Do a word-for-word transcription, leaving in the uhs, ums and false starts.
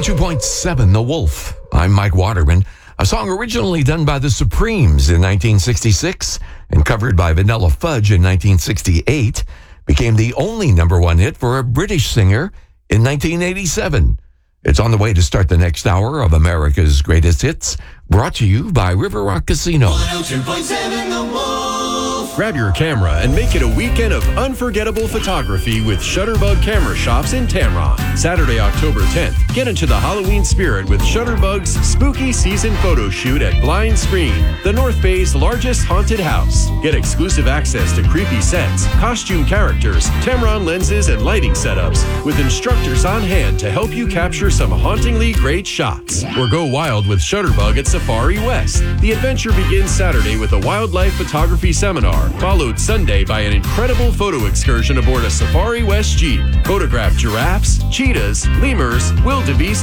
two point seven The Wolf. I'm Mike Waterman. A song originally done by the Supremes in nineteen sixty-six and covered by Vanilla Fudge in nineteen sixty-eight became the only number one hit for a British singer in nineteen eighty-seven. It's on the way to start the next hour of America's Greatest Hits, brought to you by River Rock Casino. one oh two point seven The Wolf. Grab your camera and make it a weekend of unforgettable photography with Shutterbug Camera Shops in Tamron. Saturday, October tenth. Get into the Halloween spirit with Shutterbug's Spooky Season Photo Shoot at Blind Screen, the North Bay's largest haunted house. Get exclusive access to creepy sets, costume characters, Tamron lenses, and lighting setups with instructors on hand to help you capture some hauntingly great shots. Or go wild with Shutterbug at Safari West. The adventure begins Saturday with a wildlife photography seminar, followed Sunday by an incredible photo excursion aboard a Safari West Jeep. Photograph giraffes, cheetahs, lemurs, wildebeest,